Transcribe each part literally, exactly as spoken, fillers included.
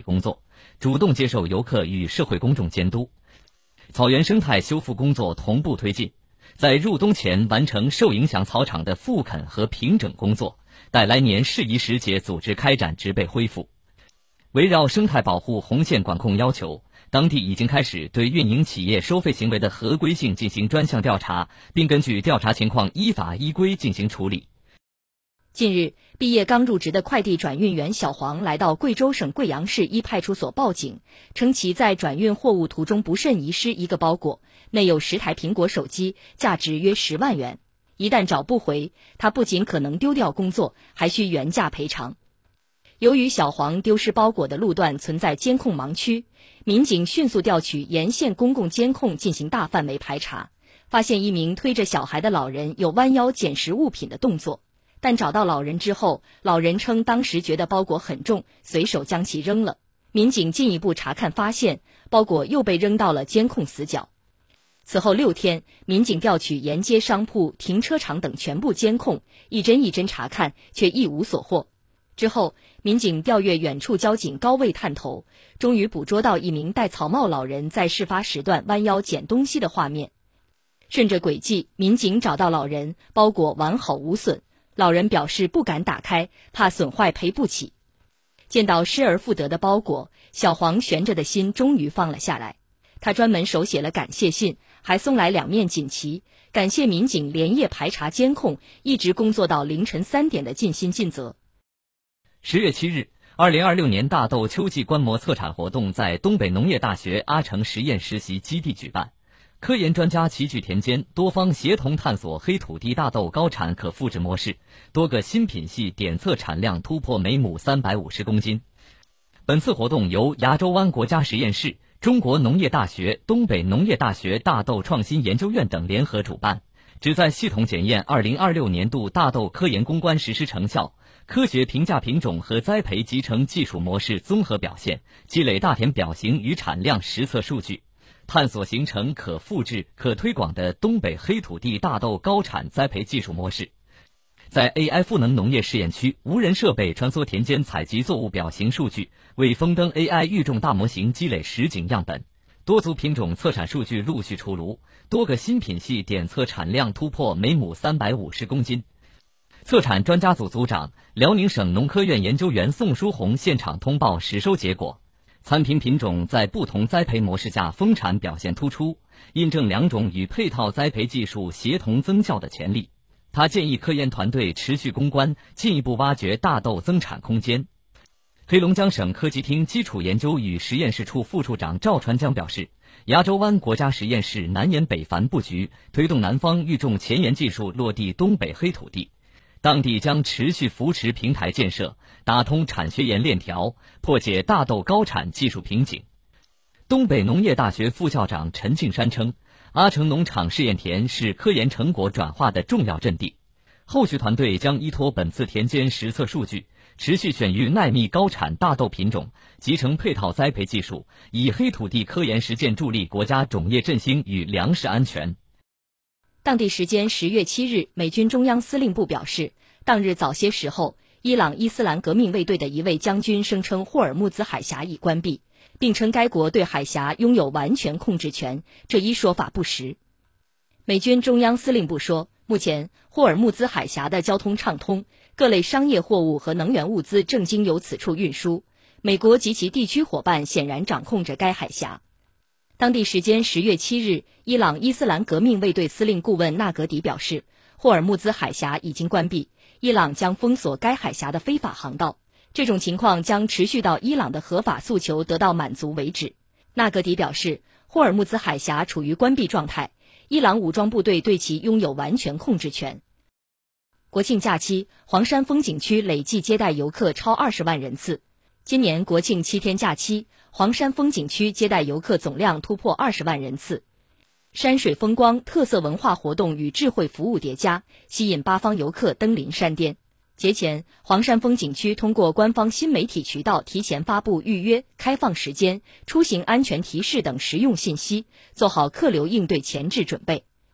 工作，主动接受游客与社会公众监督。草原生态修复工作同步推进，在入冬前完成受影响草场的复垦和平整工作，待来年适宜时节组织开展植被恢复。围绕生态保护红线管控要求，当地已经开始对运营企业收费行为的合规性进行专项调查，并根据调查情况依法依规进行处理。 近日，毕业刚入职的快递转运员小黄来到贵州省贵阳市一派出所报警，称其在转运货物途中不慎遗失一个包裹，内有十台苹果手机，价值约十万元。一旦找不回，他不仅可能丢掉工作，还需原价赔偿。由于小黄丢失包裹的路段存在监控盲区，民警迅速调取沿线公共监控进行大范围排查，发现一名推着小孩的老人有弯腰捡拾物品的动作。但找到老人之后，老人称当时觉得包裹很重，随手将其扔了。民警进一步查看发现，包裹又被扔到了监控死角。此后六天，民警调取沿街商铺、停车场等全部监控，一帧一帧查看，却一无所获。之后，民警调阅远处交警高位探头，终于捕捉到一名戴草帽老人在事发时段弯腰捡东西的画面。顺着轨迹，民警找到老人，包裹完好无损。老人表示不敢打开，怕损坏赔不起。见到失而复得的包裹，小黄悬着的心终于放了下来。他专门手写了感谢信，还送来两面锦旗，感谢民警连夜排查监控，一直工作到凌晨三点的尽心尽责。 十月七日，二零二六年大豆秋季观摩测产活动在东北农业大学阿城实验实习基地举办。科研专家齐聚田间，多方协同探索黑土地大豆高产可复制模式，多个新品系点测产量突破每亩三百五十公斤。本次活动由牙洲湾国家实验室、中国农业大学、东北农业大学大豆创新研究院等联合主办，旨在系统检验二零二六年度大豆科研攻关实施成效，科学评价品种和栽培集成技术模式综合表现，积累大田表型与产量实测数据，探索形成可复制、可推广的东北黑土地大豆高产栽培技术模式。在 A I 赋能农业试验区，无人设备穿梭田间采集作物表型数据，为风灯 A I 育种大模型积累实景样本。多族品种测产数据陆续出炉，多个新品系点测产量突破每亩三百五十公斤。测产专家组组长、辽宁省农科院研究员宋书红现场通报实收结果。参评品种在不同栽培模式下丰产表现突出，印证两种与配套栽培技术协同增效的潜力。他建议科研团队持续攻关，进一步挖掘大豆增产空间。黑龙江省科技厅基础研究与实验室处副处长赵传江表示，牙洲湾国家实验室南延北繁布局，推动南方育种前沿技术落地东北黑土地。当地将持续扶持平台建设，打通产学研链条，破解大豆高产技术瓶颈。东北农业大学副校长陈庆山称，阿城农场试验田是科研成果转化的重要阵地。后续团队将依托本次田间实测数据，持续选育耐密高产大豆品种，集成配套栽培技术，以黑土地科研实践助力国家种业振兴与粮食安全。 当地时间十月七日，美军中央司令部表示，当日早些时候，伊朗伊斯兰革命卫队的一位将军声称霍尔木兹海峡已关闭，并称该国对海峡拥有完全控制权，这一说法不实。美军中央司令部说，目前霍尔木兹海峡的交通畅通，各类商业货物和能源物资正经由此处运输，美国及其地区伙伴显然掌控着该海峡。当地时间十月七日，伊朗伊斯兰革命卫队司令顾问纳格迪表示，霍尔木兹海峡已经关闭，伊朗将封锁该海峡的非法航道，这种情况将持续到伊朗的合法诉求得到满足为止。纳格迪表示，霍尔木兹海峡处于关闭状态，伊朗武装部队对其拥有完全控制权。国庆假期，黄山风景区累计接待游客超二十万人次。今年国庆七天假期，黄山风景区接待游客总量突破二十万人次。山水风光、特色文化活动与智慧服务叠加，吸引八方游客登临山巅。节前，黄山风景区通过官方新媒体渠道提前发布预约、开放时间、出行安全提示等实用信息，做好客流应对前置准备。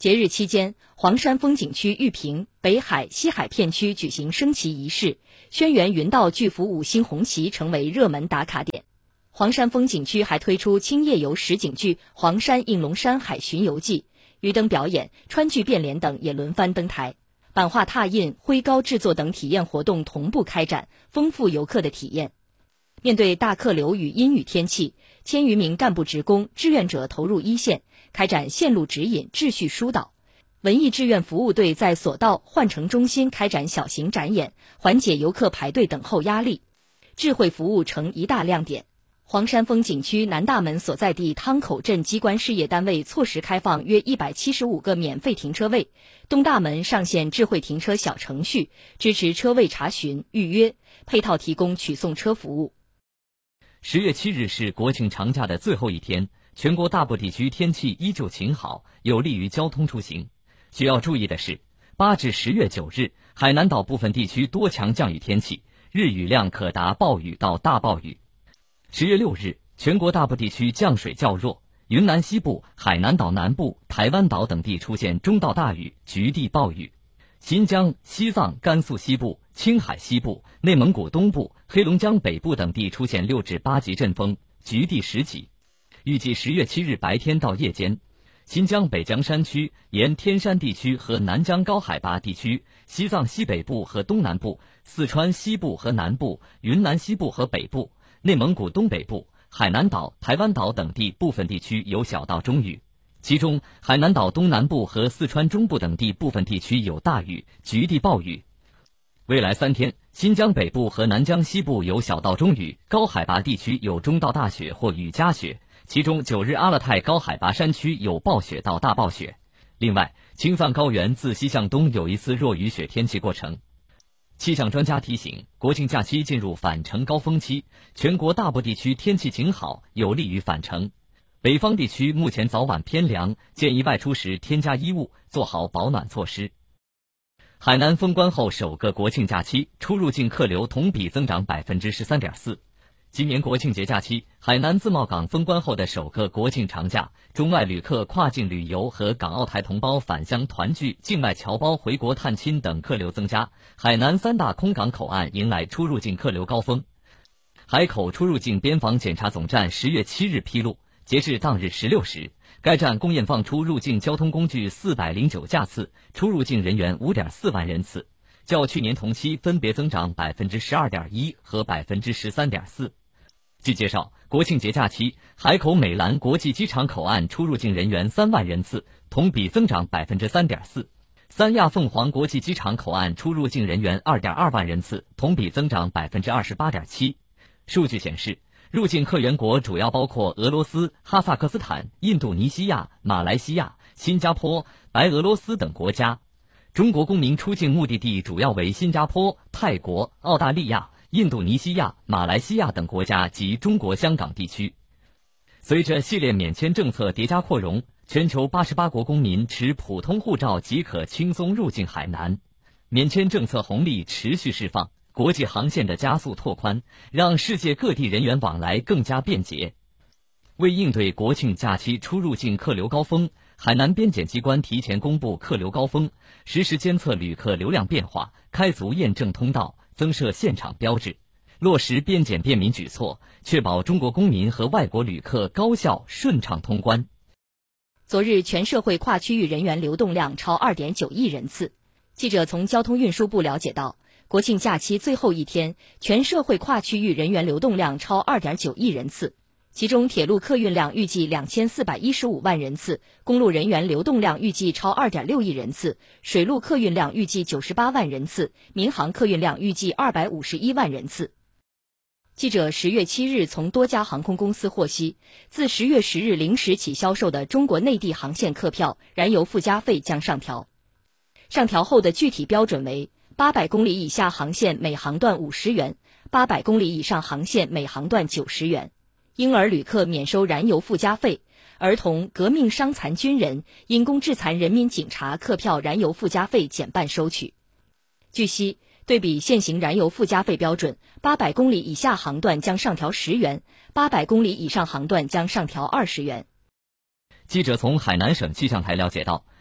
节日期间，黄山风景区玉屏、北海、西海片区举行升旗仪式，轩辕云道巨幅五星红旗成为热门打卡点。黄山风景区还推出轻夜游实景剧《黄山应龙山海巡游记》，鱼灯表演、川剧变脸等也轮番登台，版画拓印、徽膏制作等体验活动同步开展，丰富游客的体验。面对大客流与阴雨天气，千余名干部职工、志愿者投入一线，开展线路指引、秩序疏导。文艺志愿服务队在索道、换乘中心开展小型展演，缓解游客排队等候压力。智慧服务成一大亮点。黄山风景区南大门所在地汤口镇机关事业单位错时开放约一百七十五个免费停车位，东大门上线智慧停车小程序，支持车位查询、预约，配套提供取送车服务。 十月七日是国庆长假的最后一天，全国大部地区天气依旧晴好，有利于交通出行。需要注意的是，八至十月九日，海南岛部分地区多强降雨天气，日雨量可达暴雨到大暴雨。十月六日，全国大部地区降水较弱，云南西部、海南岛南部、台湾岛等地出现中到大雨，局地暴雨。新疆、西藏、甘肃西部、青海西部、内蒙古东部、黑龙江北部等地出现六至八级阵风，局地十级。预计十月七日白天到夜间，新疆北疆山区、沿天山地区和南疆高海拔地区、西藏西北部和东南部、四川西部和南部、云南西部和北部、内蒙古东北部、海南岛、台湾岛等地部分地区有小到中雨，其中海南岛东南部和四川中部等地部分地区有大雨，局地暴雨。未来三天，新疆北部和南疆西部有小到中雨，高海拔地区有中到大雪或雨夹雪，其中九日阿勒泰高海拔山区有暴雪到大暴雪。另外，青藏高原自西向东有一次弱雨雪天气过程。气象专家提醒，国庆假期进入返程高峰期，全国大部地区天气晴好，有利于返程。北方地区目前早晚偏凉，建议外出时添加衣物，做好保暖措施。海南封关后首个国庆假期，出入境客流同比增长 百分之十三点四。今年国庆节假期，海南自贸港封关后的首个国庆长假，中外旅客跨境旅游和港澳台同胞返乡团聚、境外侨胞回国探亲等客流增加，海南三大空港口岸迎来出入境客流高峰。海口出入境边防检查总站十月七日披露，截至当日十六时，该站共验放出入境交通工具四百零九架次，出入境人员 五点四万人次，较去年同期分别增长 百分之十二点一 和 百分之十三点四。据介绍，国庆节假期，海口美兰国际机场口岸出入境人员三万人次，同比增长 百分之三点四。三亚凤凰国际机场口岸出入境人员 二点二万人次，同比增长 百分之二十八点七。数据显示，入境客源国主要包括俄罗斯、哈萨克斯坦、印度尼西亚、马来西亚、新加坡、白俄罗斯等国家。中国公民出境目的地主要为新加坡、泰国、澳大利亚、印度尼西亚、马来西亚等国家及中国香港地区。随着系列免签政策叠加扩容，全球八十八国公民持普通护照即可轻松入境海南。免签政策红利持续释放，国际航线的加速拓宽，让世界各地人员往来更加便捷。为应对国庆假期出入境客流高峰，海南边检机关提前公布客流高峰，实时监测旅客流量变化，开足验证通道，增设现场标志，落实边检便民举措，确保中国公民和外国旅客高效顺畅通关。 昨日全社会跨区域人员流动量超 二点九亿人次。记者从交通运输部了解到，国庆假期最后一天，全社会跨区域人员流动量超 二点九亿人次。其中铁路客运量预计两千四百一十五万人次，公路人员流动量预计超 二点六亿人次，水路客运量预计九十八万人次，民航客运量预计二百五十一万人次。记者十月七日从多家航空公司获悉，自十月十日零时起销售的中国内地航线客票燃油附加费将上调。上调后的具体标准为八百公里以下航线每航段五十元，八百公里以上航线每航段九十元。婴儿旅客免收燃油附加费，儿童、革命伤残军人、因公致残人民警察客票燃油附加费减半收取。据悉，对比现行燃油附加费标准，八百公里以下航段将上调十元，八百公里以上航段将上调二十元。 记者从海南省气象台了解到，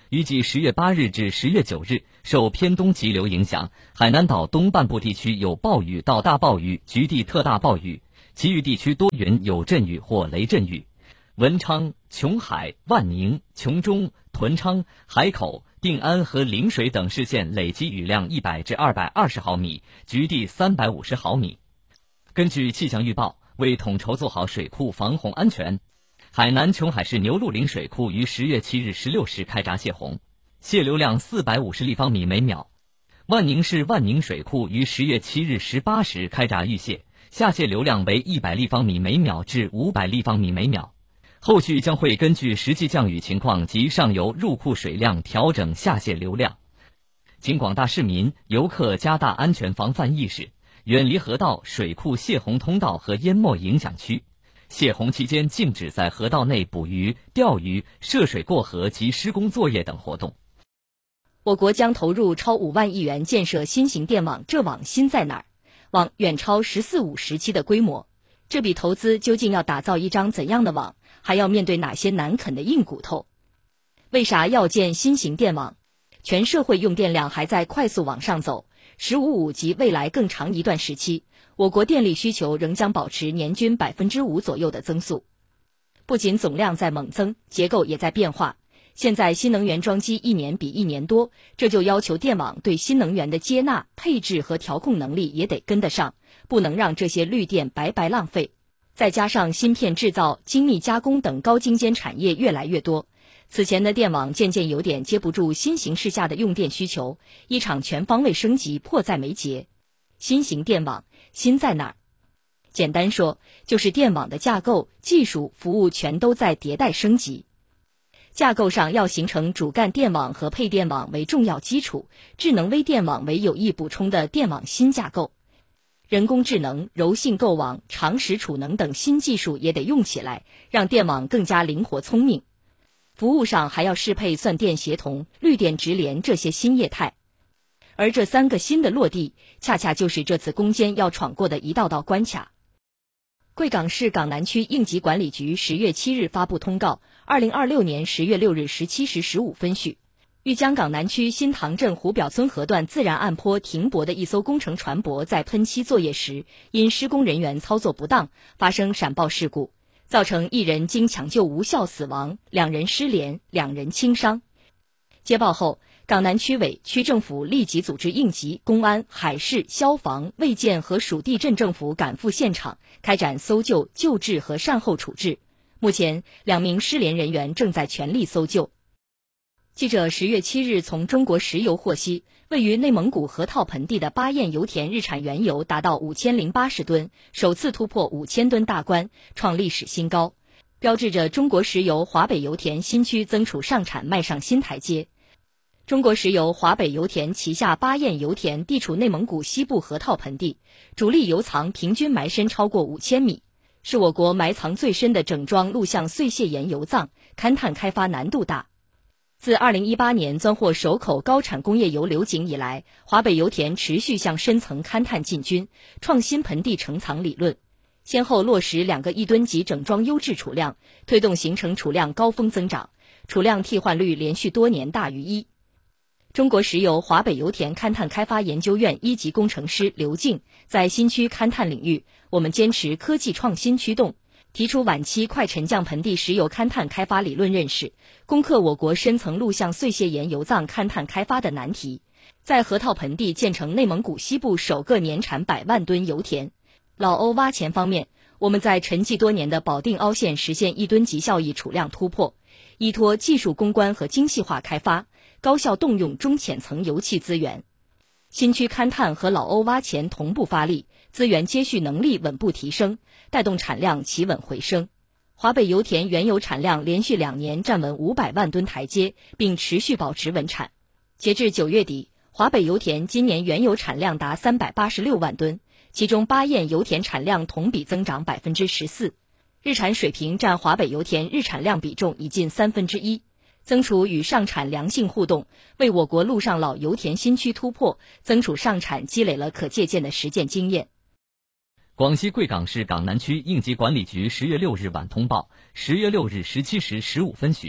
预计十月八日至十月九日，受偏东急流影响，海南岛东半部地区有暴雨到大暴雨，局地特大暴雨，其余地区多云有阵雨或雷阵雨。文昌、琼海、万宁、琼中、屯昌、海口、定安和陵水等市县累计雨量一百至二百二十毫米，局地三百五十毫米。根据气象预报，为统筹做好水库防洪安全，海南琼海市牛鹿岭水库于十月七日十六时开闸泄洪，泄流量四百五十立方米每秒。万宁市万宁水库于十月七日十八时开闸预泄，下泄流量为一百立方米每秒至五百立方米每秒。后续将会根据实际降雨情况及上游入库水量调整下泄流量。请广大市民、游客加大安全防范意识，远离河道、水库泄洪通道和淹没影响区。泄洪期间禁止在河道内捕鱼、钓鱼、涉水过河及施工作业等活动。 我国将投入超五万亿元建设新型电网，这网新在哪儿？网远超“十四五”时期的规模。这笔投资究竟要打造一张怎样的网？还要面对哪些难啃的硬骨头？为啥要建新型电网？全社会用电量还在快速往上走，十五五及未来更长一段时期，我国电力需求仍将保持年均百分之五左右的增速。不仅总量在猛增，结构也在变化。现在新能源装机一年比一年多，这就要求电网对新能源的接纳、配置和调控能力也得跟得上，不能让这些绿电白白浪费。再加上芯片制造、精密加工等高精尖产业越来越多，此前的电网渐渐有点接不住新形势下的用电需求，一场全方位升级迫在眉睫。新型电网新在哪儿？简单说，就是电网的架构、技术、服务全都在迭代升级。架构上要形成主干电网和配电网为重要基础，智能微电网为有意补充的电网新架构。人工智能、柔性构网、长时储能等新技术也得用起来，让电网更加灵活聪明。服务上还要适配算电协同、绿电直连这些新业态。而这三个新的落地，恰恰就是这次攻坚要闯过的一道道关卡。贵港市港南区应急管理局十月七日发布通告，二零二六年十月六日十七时十五分许，豫江港南区新塘镇湖表村河段自然岸坡停泊的一艘工程船舶在喷漆作业时，因施工人员操作不当，发生闪爆事故，造成一人经抢救无效死亡，两人失联，两人轻伤。接报后，港南区委、区政府立即组织应急、公安、海事、消防、卫健和属地镇政府赶赴现场，开展搜救、救治和善后处置。目前，两名失联人员正在全力搜救。记者十月七日从中国石油获悉，位于内蒙古河套盆地的巴彦油田日产原油达到五千零八十吨，首次突破五千吨大关，创历史新高，标志着中国石油华北油田新区增储上产迈上新台阶。中国石油华北油田旗下巴彦油田地处内蒙古西部河套盆地，主力油藏平均埋深超过五千米，是我国埋藏最深的整装录像碎屑岩油藏，勘探开发难度大。自二零一八年钻获首口高产工业油流井以来，华北油田持续向深层勘探进军，创新盆地成藏理论，先后落实两个一吨级整装优质储量，推动形成储量高峰增长，储量替换率连续多年大于一。中国石油华北油田勘探开发研究院一级工程师刘静在新区勘探领域，我们坚持科技创新驱动，提出晚期快沉降盆地石油勘探开发理论认识，攻克我国深层录像碎屑岩油藏勘探开发的难题，在河套盆地建成内蒙古西部首个年产百万吨油田。老欧挖潜方面，我们在沉寂多年的保定凹陷实现一吨级效益储量突破，依托技术攻关和精细化开发，高效动用中浅层油气资源。新区勘探和老欧挖潜同步发力，资源接续能力稳步提升，带动产量企稳回升。华北油田原油产量连续两年站稳五百万吨台阶，并持续保持稳产。截至九月底，华北油田今年原油产量达三百八十六万吨，其中巴彦油田产量同比增长百分之十四，日产水平占华北油田日产量比重已近三分之一。增储与上产良性互动，为我国陆上老油田新区突破、增储上产积累了可借鉴的实践经验。 广西贵港市港南区应急管理局十月六日晚通报，十月六日十七时十五分许，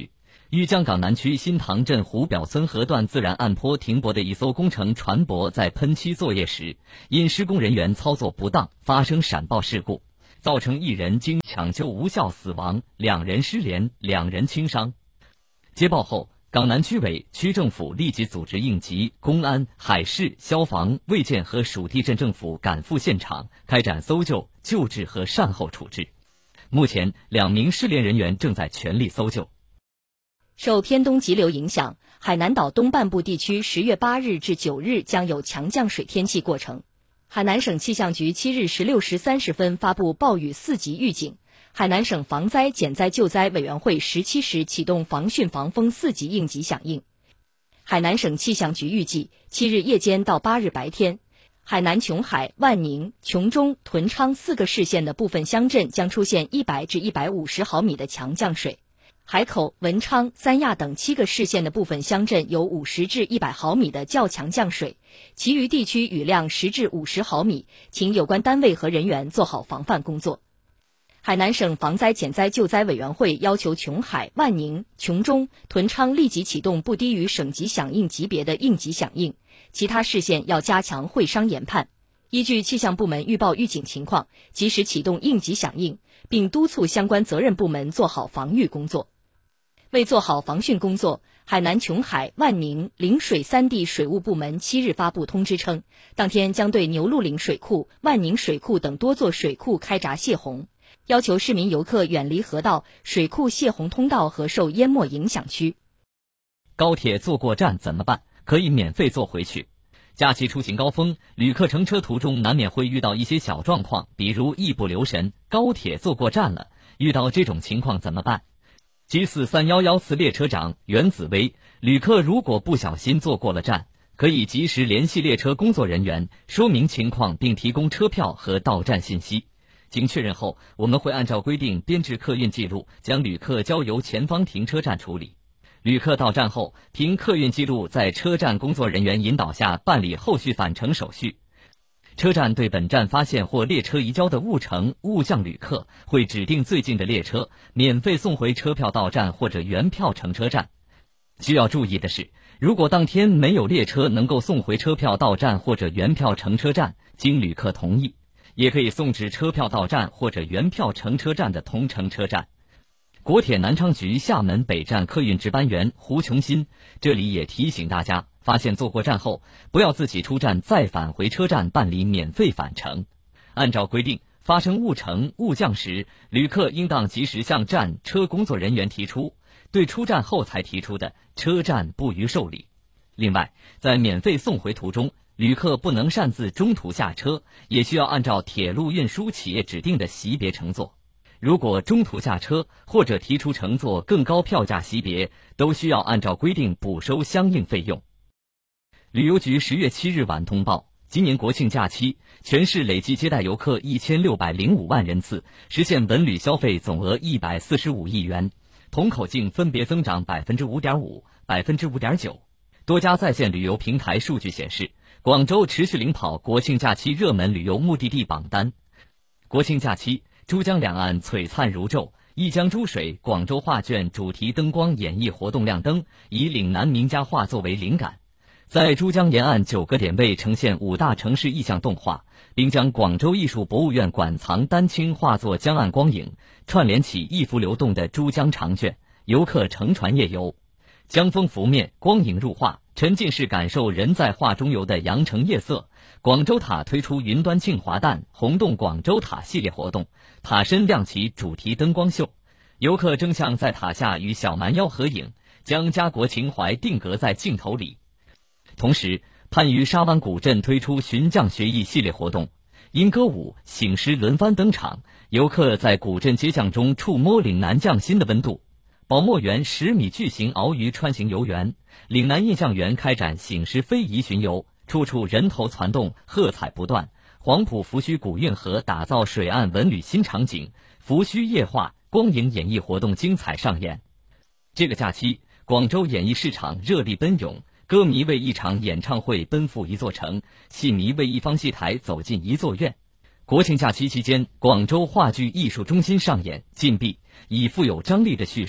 玉江港南区新塘镇湖表村河段自然岸坡停泊的一艘工程船舶在喷漆作业时，因施工人员操作不当发生闪爆事故，造成一人经抢救无效死亡，两人失联，两人轻伤。接报后，港南区委、区政府立即组织应急、公安、海事、消防、卫健和属地镇政府赶赴现场，开展搜救、救治和善后处置。目前，两名失联人员正在全力搜救。 受偏东急流影响，海南岛东半部地区十月八日至九日将有强降水天气过程。海南省气象局七日十六时三十分发布暴雨四级预警。海南省防灾减灾救灾委员会十七时启动防汛防风四级应急响应。海南省气象局预计，七日夜间到八日白天，海南琼海、万宁、琼中、屯昌四个市县的部分乡镇将出现一百至一百五十毫米的强降水。海口、文昌、三亚等七个市县的部分乡镇有五十至一百毫米的较强降水，其余地区雨量十至五十毫米，请有关单位和人员做好防范工作。海南省防灾减灾救灾委员会要求琼海、万宁、琼中、屯昌立即启动不低于省级响应级别的应急响应，其他市县要加强会商研判，依据气象部门预报预警情况，及时启动应急响应，并督促相关责任部门做好防御工作。为做好防汛工作，海南琼海、万宁、陵水三地水务部门七日发布通知称，当天将对牛鹿岭水库、万宁水库等多座水库开闸泄洪，要求市民游客远离河道、水库泄洪通道和受淹没影响区。 高铁坐过站怎么办？可以免费坐回去。假期出行高峰，旅客乘车途中难免会遇到一些小状况，比如一不留神，高铁坐过站了。遇到这种情况怎么办？G 四三一一次列车长袁子威，旅客如果不小心坐过了站，可以及时联系列车工作人员，说明情况并提供车票和到站信息。经确认后，我们会按照规定编制客运记录，将旅客交由前方停车站处理。旅客到站后，凭客运记录在车站工作人员引导下办理后续返程手续。车站对本站发现或列车移交的误乘、误降旅客，会指定最近的列车，免费送回车票到站或者原票乘车站。需要注意的是，如果当天没有列车能够送回车票到站或者原票乘车站，经旅客同意，也可以送至车票到站或者原票乘车站的同乘车站。国铁南昌局厦门北站客运值班员胡琼新这里也提醒大家，发现坐过站后，不要自己出站再返回车站办理免费返程。按照规定，发生误乘、误降时，旅客应当及时向站车工作人员提出，对出站后才提出的，车站不予受理。另外，在免费送回途中，旅客不能擅自中途下车，也需要按照铁路运输企业指定的级别乘坐。如果中途下车或者提出乘坐更高票价级别，都需要按照规定补收相应费用。旅游局十月七日晚通报，今年国庆假期，全市累计接待游客一千六百零五万人次，实现文旅消费总额一百四十五亿元，同口径分别增长百分之五点五、百分之五点九。多家在线旅游平台数据显示，广州持续领跑国庆假期热门旅游目的地榜单。国庆假期，珠江两岸璀璨如昼，一江珠水广州画卷主题灯光演绎活动亮灯，以岭南名家画作为灵感，在珠江沿岸九个点位呈现五大城市意象动画，并将广州艺术博物院馆藏丹青画作江岸光影串联起一幅流动的珠江长卷，游客乘船夜游，江风拂面，光影入画，沉浸式感受人在画中游的羊城夜色。广州塔推出云端庆华诞红洞广州塔系列活动，塔身亮起主题灯光秀，游客争相在塔下与小蛮腰合影，将家国情怀定格在镜头里。同时，番禺沙湾古镇推出寻匠学艺系列活动，因歌舞、醒狮轮番登场，游客在古镇街巷中触摸岭南匠心的温度。宝墨园十米巨型鳌鱼穿行游园，岭南印象园开展醒狮非遗巡游，处处人头攒动，喝彩不断。黄埔福盱古运河打造水岸文旅新场景，福盱夜话、光影演艺活动精彩上演。这个假期，广州演艺市场热力奔涌，歌迷为一场演唱会奔赴一座城，戏迷为一方戏台走进一座院。国庆假期期间，广州话剧艺术中心上演禁闭，以富有张力的叙事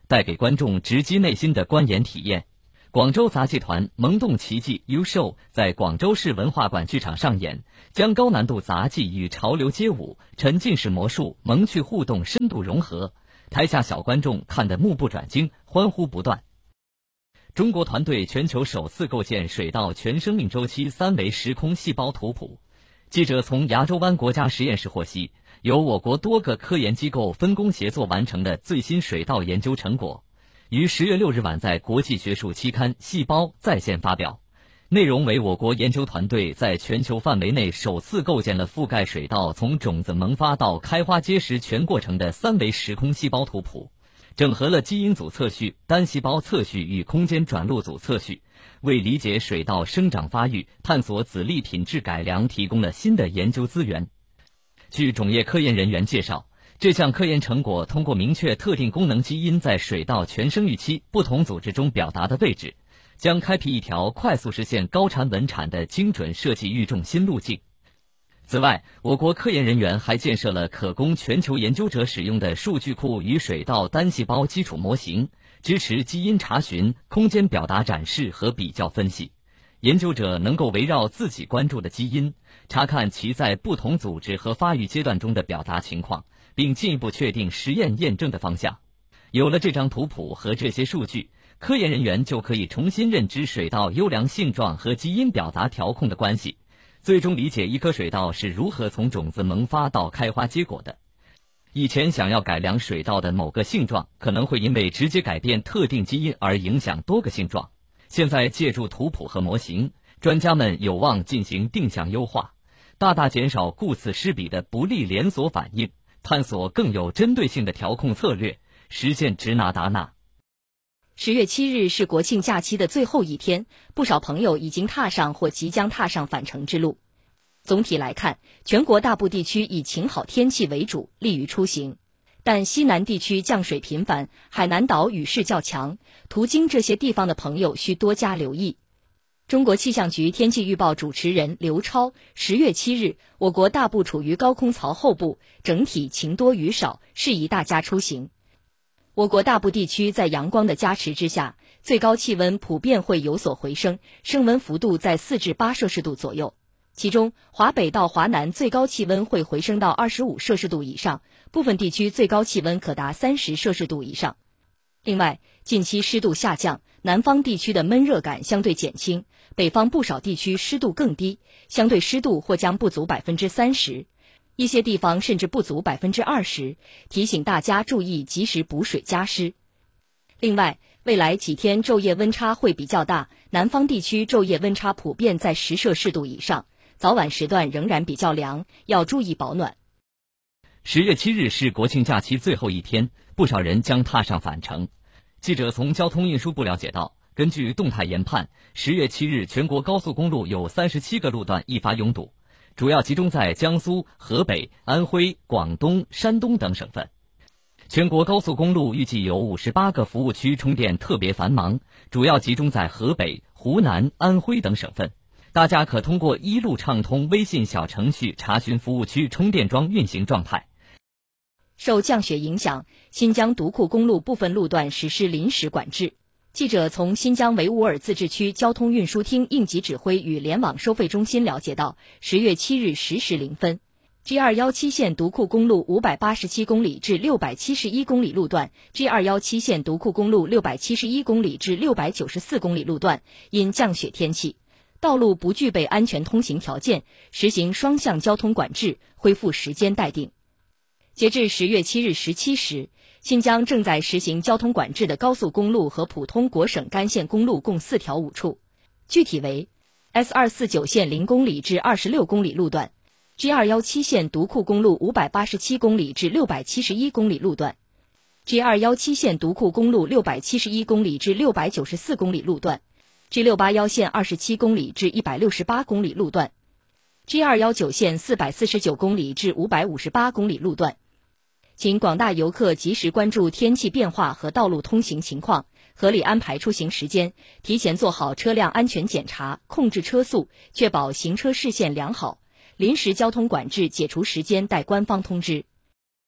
带给观众直击内心的观演体验。广州杂技团《萌动奇迹 U Show》在广州市文化馆剧场上演，将高难度杂技与潮流街舞、沉浸式魔术、萌趣互动深度融合，台下小观众看得目不转睛，欢呼不断。中国团队全球首次构建水稻全生命周期三维时空细胞图谱。记者从牙洲湾国家实验室获悉，由我国多个科研机构分工协作完成的最新水稻研究成果，于十月六日晚在国际学术期刊《细胞》在线发表。内容为我国研究团队在全球范围内首次构建了覆盖水稻从种子萌发到开花结实全过程的三维时空细胞图谱，整合了基因组测序、单细胞测序与空间转录组测序，为理解水稻生长发育、探索籽粒品质改良提供了新的研究资源。据种业科研人员介绍，这项科研成果通过明确特定功能基因在水稻全生育期不同组织中表达的位置，将开辟一条快速实现高产稳产的精准设计育种新路径。此外，我国科研人员还建设了可供全球研究者使用的数据库与水稻单细胞基础模型，支持基因查询、空间表达展示和比较分析。研究者能够围绕自己关注的基因，查看其在不同组织和发育阶段中的表达情况，并进一步确定实验验证的方向。有了这张图谱和这些数据，科研人员就可以重新认知水稻优良性状和基因表达调控的关系，最终理解一颗水稻是如何从种子萌发到开花结果的。以前想要改良水稻的某个性状，可能会因为直接改变特定基因而影响多个性状。现在借助图谱和模型，专家们有望进行定向优化，大大减少顾此失彼的不利连锁反应，探索更有针对性的调控策略，实现直拿达纳。 十月七日是国庆假期的最后一天，不少朋友已经踏上或即将踏上返程之路。总体来看，全国大部地区以晴好天气为主，利于出行。但西南地区降水频繁，海南岛雨势较强，途经这些地方的朋友需多加留意。中国气象局天气预报主持人刘超，十月七日，我国大部处于高空槽后部，整体晴多雨少，适宜大家出行。我国大部地区在阳光的加持之下，最高气温普遍会有所回升，升温幅度在四至八摄氏度左右。其中，华北到华南最高气温会回升到二十五摄氏度以上，部分地区最高气温可达三十摄氏度以上。另外，近期湿度下降，南方地区的闷热感相对减轻，北方不少地区湿度更低，相对湿度或将不足百分之三十，一些地方甚至不足百分之二十，提醒大家注意及时补水加湿。另外，未来几天昼夜温差会比较大，南方地区昼夜温差普遍在十摄氏度以上，早晚时段仍然比较凉，要注意保暖。 十月七日是国庆假期最后一天，不少人将踏上返程。记者从交通运输部了解到，根据动态研判，十月七日全国高速公路有三十七个路段易发拥堵，主要集中在江苏、河北、安徽、广东、山东等省份。全国高速公路预计有五十八个服务区充电特别繁忙，主要集中在河北、湖南、安徽等省份。大家可通过一路畅通微信小程序查询服务区充电桩运行状态。 受降雪影响，新疆独库公路部分路段实施临时管制。记者从新疆维吾尔自治区交通运输厅应急指挥与联网收费中心了解到，十月七日十时零分 ，G 二一七线独库公路五百八十七公里至六百七十一公里路段 ，G 二一七线独库公路六百七十一公里至六百九十四公里路段，因降雪天气，道路不具备安全通行条件，实行双向交通管制，恢复时间待定。截至十月七日十七时，新疆正在实行交通管制的高速公路和普通国省干线公路共四条五处，具体为 S 二四九线零公里至二十六公里路段 ，G 二一七线独库公路五百八十七公里至六百七十一公里路段 ，G 二一七线独库公路六百七十一公里至六百九十四公里路段 ，G 六八一线二十七公里至一百六十八公里路段 ，G 二一九线四百四十九公里至五百五十八公里路段。请广大游客及时关注天气变化和道路通行情况，合理安排出行时间，提前做好车辆安全检查，控制车速，确保行车视线良好。临时交通管制解除时间待官方通知。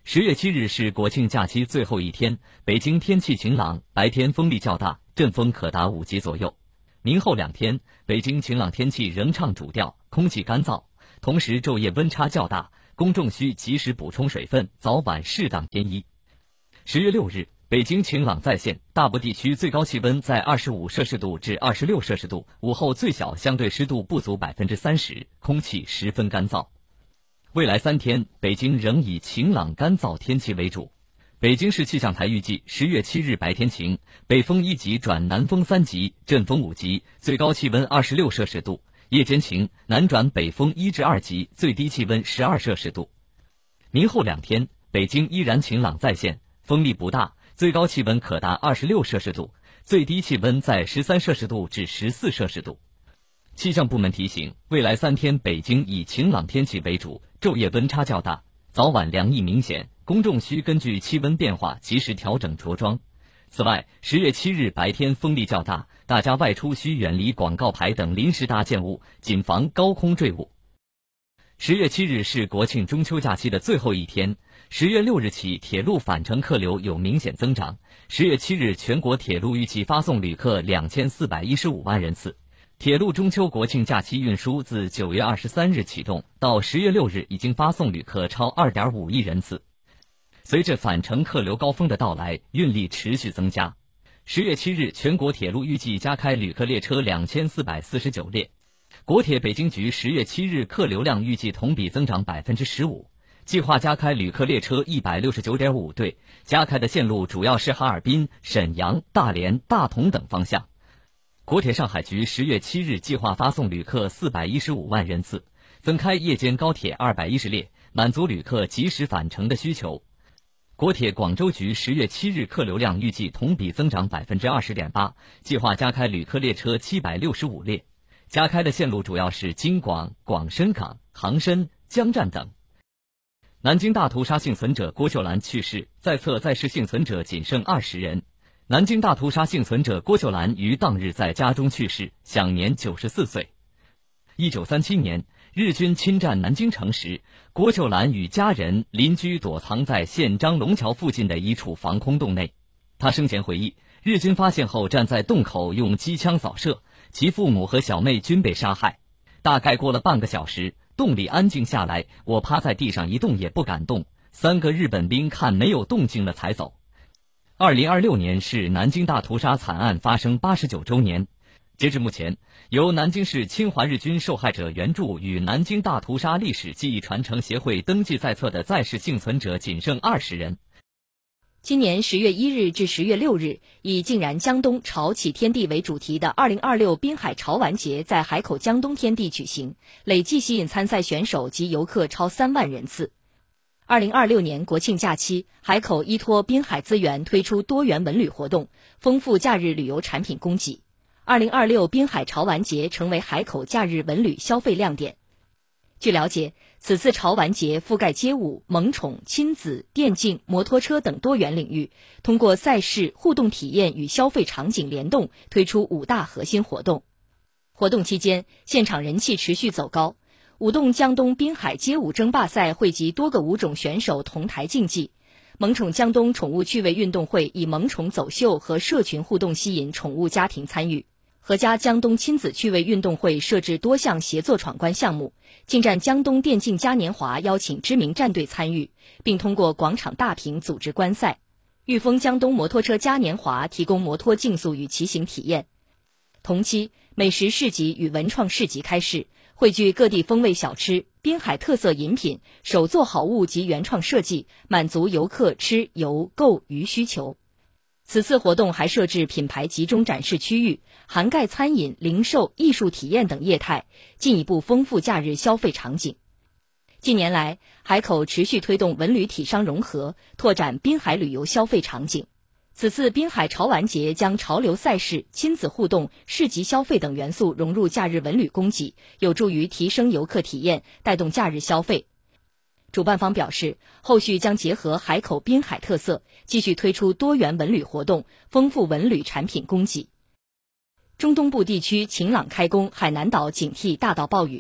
十月七日是国庆假期最后一天，北京天气晴朗，白天风力较大，阵风可达五级左右。明后两天，北京晴朗天气仍唱主调，空气干燥，同时昼夜温差较大，公众需及时补充水分，早晚适当添衣。十月六日，北京晴朗再现，大部地区最高气温在二十五摄氏度至二十六摄氏度，午后最小相对湿度不足百分之三十，空气十分干燥。未来三天，北京仍以晴朗干燥天气为主。北京市气象台预计，十月七日白天晴，北风一级转南风三级，阵风五级，最高气温二十六摄氏度；夜间晴，南转北风一至二级，最低气温十二摄氏度。明后两天，北京依然晴朗再现，风力不大，最高气温可达二十六摄氏度，最低气温在十三摄氏度至十四摄氏度。气象部门提醒，未来三天北京以晴朗天气为主，昼夜温差较大，早晚凉意明显，公众需根据气温变化及时调整着装。此外，十月七日白天风力较大，大家外出需远离广告牌等临时搭建物，谨防高空坠物。十月七日是国庆中秋假期的最后一天，十月六日起铁路返程客流有明显增长。十月七日全国铁路预计发送旅客两千四百一十五万人次。铁路中秋国庆假期运输自九月二十三日启动，到十月六日已经发送旅客超 二点五亿人次。随着返程客流高峰的到来，运力持续增加。十月七日，全国铁路预计加开旅客列车两千四百四十九列。国铁北京局十月七日客流量预计同比增长 百分之十五， 计划加开旅客列车一百六十九点五对，加开的线路主要是哈尔滨、沈阳、大连、大同等方向。国铁上海局十月七日计划发送旅客四百一十五万人次，增开夜间高铁二百一十列，满足旅客及时返程的需求。国铁广州局十月七日客流量预计同比增长 百分之二十点八， 计划加开旅客列车七百六十五列，加开的线路主要是京广、广深港、杭深、江站等。南京大屠杀幸存者郭秀兰去世，在册在世幸存者仅剩二十人。南京大屠杀幸存者郭秀兰于当日在家中去世，享年九十四岁。一九三七年，日军侵占南京城时，郭秀兰与家人邻居躲藏在县张龙桥附近的一处防空洞内。他生前回忆，日军发现后站在洞口用机枪扫射，其父母和小妹均被杀害。大概过了半个小时，洞里安静下来，我趴在地上一动也不敢动，三个日本兵看没有动静了才走。二零二六年是南京大屠杀惨案发生八十九周年。截至目前，由南京市侵华日军受害者援助与南京大屠杀历史记忆传承协会登记在册的在世幸存者仅剩二十人。 今年十月一日至十月六日，以竟然江东潮起天地为主题的二零二六滨海潮玩节在海口江东天地举行，累计吸引参赛选手及游客超三万人次。二零二六年国庆假期，海口依托滨海资源推出多元文旅活动，丰富假日旅游产品供给。二零二六滨海潮玩节成为海口假日文旅消费亮点。据了解，此次潮玩节覆盖街舞、萌宠、亲子、电竞、摩托车等多元领域，通过赛事、互动体验与消费场景联动，推出五大核心活动。活动期间，现场人气持续走高。舞动江东滨海街舞争霸赛汇集多个舞种选手同台竞技，萌宠江东宠物趣味运动会以萌宠走秀和社群互动吸引宠物家庭参与。合家江东亲子趣味运动会设置多项协作闯关项目，近战江东电竞嘉年华邀请知名战队参与，并通过广场大屏组织观赛。裕丰江东摩托车嘉年华提供摩托竞速与骑行体验。同期，美食市集与文创市集开市，汇聚各地风味小吃、滨海特色饮品、手作好物及原创设计，满足游客吃、游、购、娱需求。此次活动还设置品牌集中展示区域，涵盖餐饮、零售、艺术体验等业态，进一步丰富假日消费场景。近年来，海口持续推动文旅体商融合，拓展滨海旅游消费场景。此次滨海潮玩节将潮流赛事、亲子互动、市集消费等元素融入假日文旅供给，有助于提升游客体验，带动假日消费。主办方表示，后续将结合海口滨海特色，继续推出多元文旅活动，丰富文旅产品供给。中东部地区晴朗开工，海南岛警惕大到暴雨。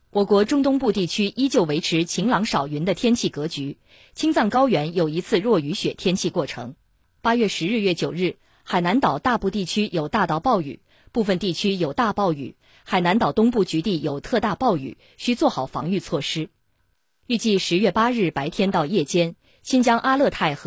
我国中东部地区依旧维持晴朗少云的天气格局，青藏高原有一次弱雨雪天气过程。八月十日、月九日，海南岛大部地区有大到暴雨，部分地区有大暴雨，海南岛东部局地有特大暴雨，需做好防御措施。预计十月八日白天到夜间，新疆阿勒泰和